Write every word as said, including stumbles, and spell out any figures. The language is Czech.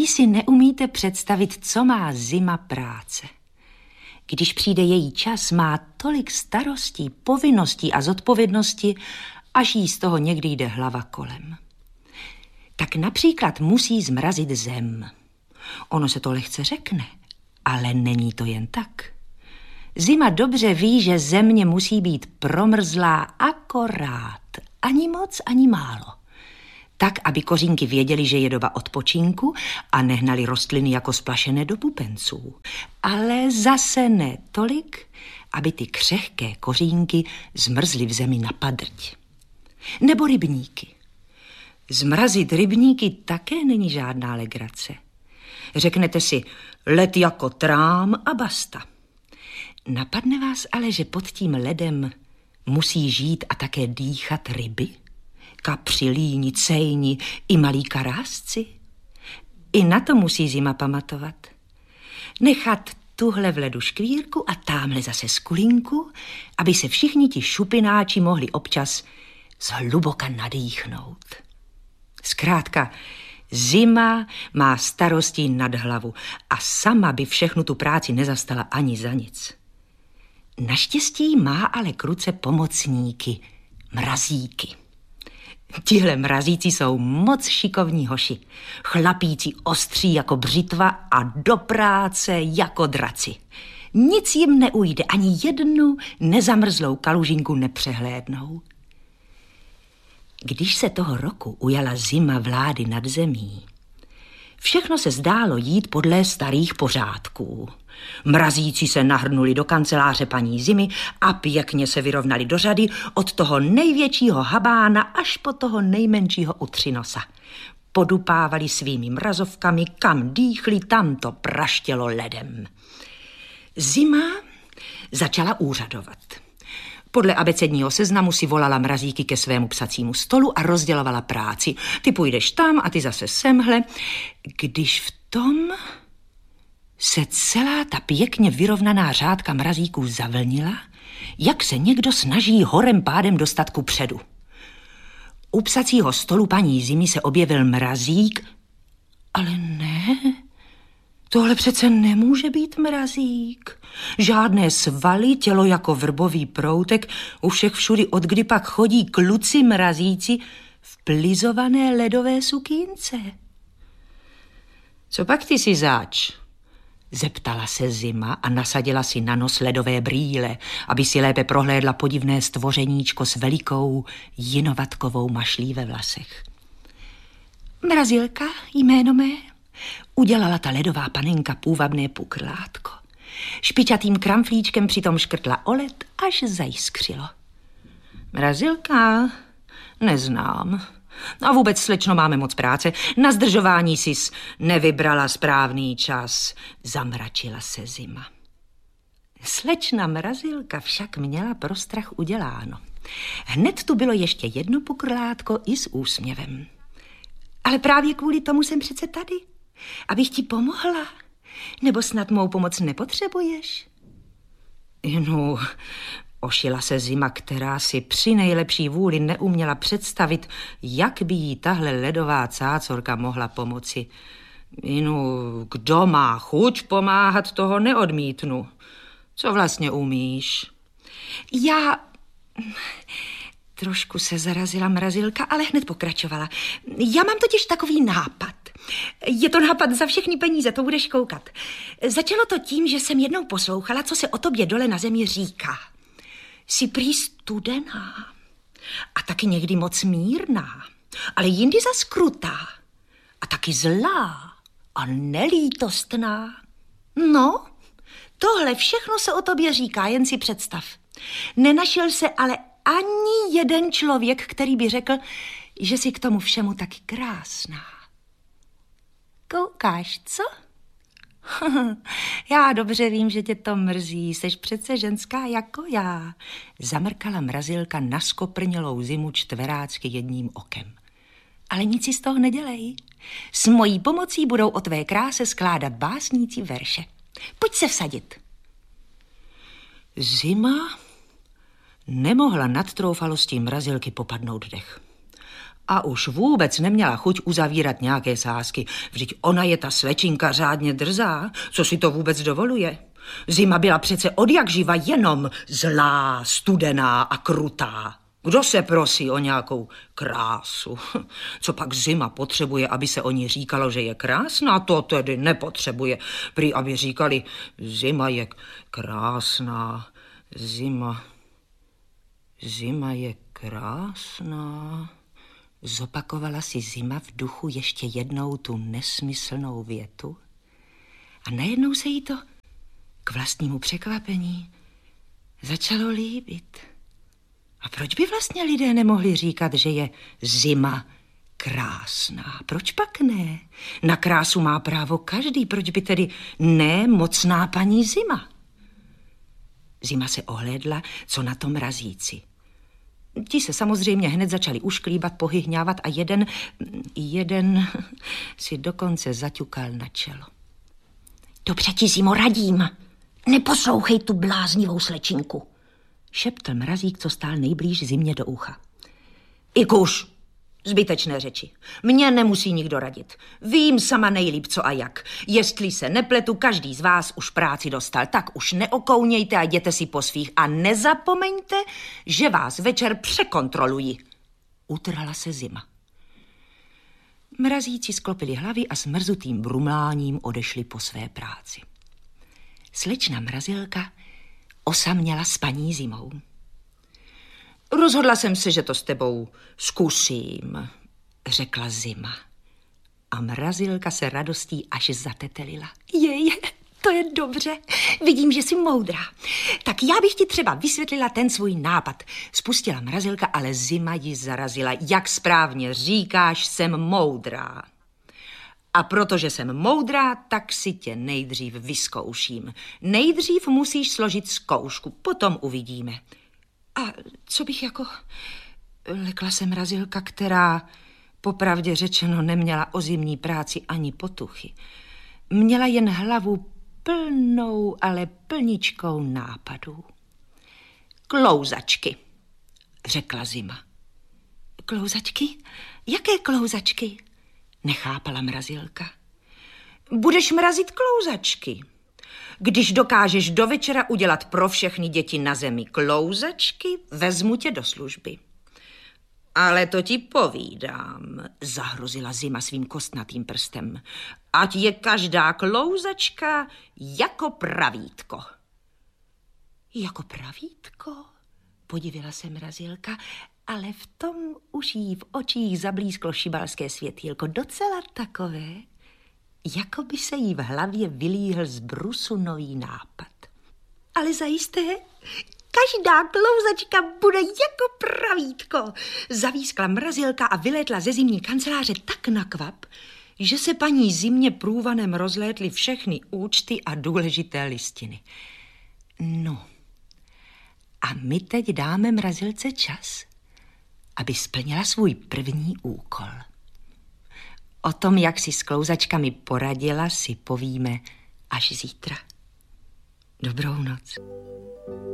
Ani si neumíte představit, co má zima práce. Když přijde její čas, má tolik starostí, povinností a zodpovědnosti, až jí z toho někdy jde hlava kolem. Tak například musí zmrazit zem. Ono se to lehce řekne, ale není to jen tak. Zima dobře ví, že země musí být promrzlá akorát, ani moc, ani málo. Tak, aby kořínky věděly, že je doba odpočinku a nehnali rostliny jako splašené do pupenců. Ale zase ne tolik, aby ty křehké kořínky zmrzly v zemi na padrť. Nebo rybníky. Zmrazit rybníky také není žádná legrace. Řeknete si, led jako trám a basta. Napadne vás ale, že pod tím ledem musí žít a také dýchat ryby? Kapři, líni, cejni i malí karásci? I na to musí zima pamatovat. Nechat tuhle v ledu škvírku a támhle zase skulinku, aby se všichni ti šupináči mohli občas zhluboka nadýchnout. Zkrátka, zima má starostí nad hlavu a sama by všechnu tu práci nezastala ani za nic. Naštěstí má ale k ruce pomocníky, mrazíky. Tihle mrazíci jsou moc šikovní hoši, chlapíci ostří jako břitva a do práce jako draci. Nic jim neujde, ani jednu nezamrzlou kalužinku nepřehlédnou. Když se toho roku ujala zima vlády nad zemí, všechno se zdálo jít podle starých pořádků. Mrazíci se nahrnuli do kanceláře paní Zimy a pěkně se vyrovnali do řady od toho největšího habána až po toho nejmenšího utřinosa. Podupávali svými mrazovkami, kam dýchli, tam to praštělo ledem. Zima začala úřadovat. Podle abecedního seznamu si volala mrazíky ke svému psacímu stolu a rozdělovala práci. Ty půjdeš tam a ty zase semhle. Když v tom se celá ta pěkně vyrovnaná řádka mrazíků zavlnila, jak se někdo snaží horem pádem dostat ku předu. U psacího stolu paní Zimy se objevil mrazík, ale ne, tohle přece nemůže být mrazík. Žádné svaly, tělo jako vrbový proutek, u všech všudy od kdy pak chodí kluci mrazíci v plizované ledové sukínce. Co pak ty si zač? Zeptala se Zima a nasadila si na nos ledové brýle, aby si lépe prohlédla podivné stvořeníčko s velikou jinovatkovou mašlí ve vlasech. Mrazilka, jméno mé, udělala ta ledová panenka půvabné pukrlátko. Špičatým kramflíčkem přitom škrtla o led, až zajiskřilo. Mrazilka? Neznám. A vůbec, slečno, máme moc práce. Na zdržování sis nevybrala správný čas. Zamračila se Zima. Slečna Mrazilka však měla pro strach uděláno. Hned tu bylo ještě jedno pukrlátko i s úsměvem. Ale právě kvůli tomu jsem přece tady, abych ti pomohla. Nebo snad mou pomoc nepotřebuješ? No, ošila se Zima, která si při nejlepší vůli neuměla představit, jak by jí tahle ledová cácorka mohla pomoci. No, kdo má chuť pomáhat, toho neodmítnu. Co vlastně umíš? Já... Trošku se zarazila Mrazilka, ale hned pokračovala. Já mám totiž takový nápad. Je to nápad za všechny peníze, to budeš koukat. Začalo to tím, že jsem jednou poslouchala, co se o tobě dole na zemi říká. Jsi prý studená a taky někdy moc mírná, ale jindy zas krutá a taky zlá a nelítostná. No, tohle všechno se o tobě říká, jen si představ. Nenašel se ale ani jeden člověk, který by řekl, že jsi k tomu všemu taky krásná. Koukáš, co? Já dobře vím, že tě to mrzí, seš přece ženská jako já. Zamrkala Mrazilka na skoprnělou Zimu čtverácky jedním okem. Ale nic si z toho nedělej. S mojí pomocí budou o tvé kráse skládat básníci verše. Pojď se vsadit. Zima nemohla nad troufalostí Mrazilky popadnout dech. A už vůbec neměla chuť uzavírat nějaké sázky. Vždyť ona je ta slečinka řádně drzá, co si to vůbec dovoluje. Zima byla přece odjakživa jenom zlá, studená a krutá. Kdo se prosí o nějakou krásu? Co pak Zima potřebuje, aby se o ní říkalo, že je krásná? To tedy nepotřebuje. Prý, aby říkali, Zima je krásná, Zima, Zima je krásná. Zopakovala si Zima v duchu ještě jednou tu nesmyslnou větu a najednou se jí to k vlastnímu překvapení začalo líbit. A proč by vlastně lidé nemohli říkat, že je Zima krásná? Proč pak ne? Na krásu má právo každý, proč by tedy ne mocná paní Zima? Zima se ohlédla, co na tom razíci. Ti se samozřejmě hned začali ušklíbat, pohyhňávat a jeden, jeden si dokonce zaťukal na čelo. Dobře ti, Zimo, radím. Neposlouchej tu bláznivou slečinku, šeptl Mrazík, co stál nejblíž Zimě do ucha. I kuš, zbytečné řeči. Mně nemusí nikdo radit. Vím sama nejlíp co a jak. Jestli se nepletu, každý z vás už práci dostal, tak už neokounějte a jděte si po svých a nezapomeňte, že vás večer překontroluji. Utrhla se Zima. Mrazíci sklopili hlavy a s mrzutým brumláním odešli po své práci. Slečna Mrazilka osaměla s paní Zimou. Rozhodla jsem se, že to s tebou zkusím, řekla Zima. A Mrazilka se radostí až zatetelila. Jej, to je dobře. Vidím, že jsi moudrá. Tak já bych ti třeba vysvětlila ten svůj nápad. Spustila Mrazilka, ale Zima ji zarazila. Jak správně říkáš, jsem moudrá. A protože jsem moudrá, tak si tě nejdřív vyzkouším. Nejdřív musíš složit zkoušku, potom uvidíme. A co bych jako... Lekla se Mrazilka, která popravdě řečeno neměla o zimní práci ani potuchy. Měla jen hlavu plnou, ale plničkou nápadů. Klouzačky, řekla Zima. Klouzačky? Jaké klouzačky? Nechápala Mrazilka. Budeš mrazit klouzačky. Když dokážeš do večera udělat pro všechny děti na zemi klouzačky, vezmu tě do služby. Ale to ti povídám, zahrozila Zima svým kostnatým prstem. Ať je každá klouzačka jako pravítko. Jako pravítko? Podivila se Mrazilka, ale v tom už jí v očích zablízklo šibalské světýlko, docela takové, jako by se jí v hlavě vylíhl z brusu nový nápad. Ale zajisté, každá klouzačka bude jako pravítko, zavískla Mrazilka a vylétla ze zimní kanceláře tak nakvap, že se paní Zimě průvanem rozlétly všechny účty a důležité listiny. No, a my teď dáme Mrazilce čas, aby splnila svůj první úkol. O tom, jak si s klouzačkami poradila, si povíme až zítra. Dobrou noc.